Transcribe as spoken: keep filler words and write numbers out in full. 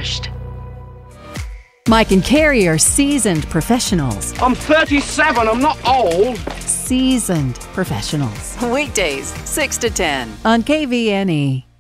crashed. Mike and Carrie are seasoned professionals. I'm thirty-seven, I'm not old. Seasoned professionals. Weekdays, six to ten. On K V N E.